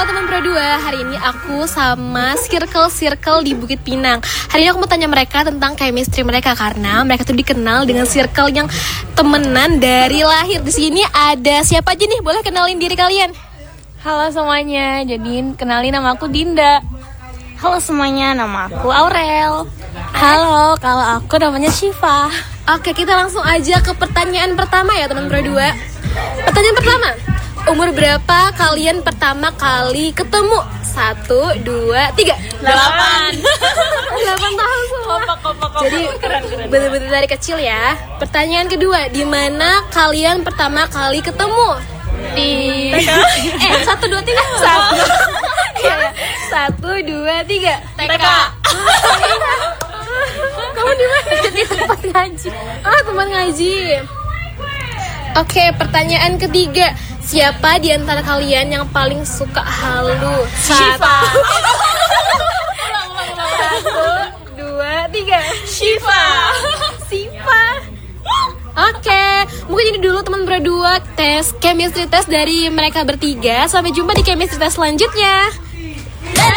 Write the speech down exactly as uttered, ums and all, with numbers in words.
Halo teman Pro dua, hari ini aku sama circle-circle di Bukit Pinang. Hari ini aku mau tanya mereka tentang chemistry mereka karena mereka tuh dikenal dengan circle yang temenan dari lahir. Di sini ada siapa aja nih? Boleh kenalin diri kalian? Halo semuanya, jadi kenalin nama aku Dinda. Halo semuanya, nama aku Aurel. Halo, kalau aku namanya Syifa. Oke, kita langsung aja ke pertanyaan pertama ya teman Pro dua. Pertanyaan pertama, umur berapa kalian pertama kali ketemu? Satu, dua, tiga. Delapan. Delapan tahun semua. Jadi bener-bener dari kecil ya. Pertanyaan kedua, di mana kalian pertama kali ketemu? Di Eh, satu, dua, tiga. Satu. Satu, dua, tiga. T K. Kamu di mana? Di tempat ngaji. Ah, tempat ngaji. Oke, pertanyaan ketiga. Siapa di antara kalian yang paling suka halu? Syifa. Satu, dua, tiga. Syifa. Syifa. Oke, mungkin ini dulu teman berdua tes chemistry test dari mereka bertiga. Sampai jumpa di chemistry test selanjutnya.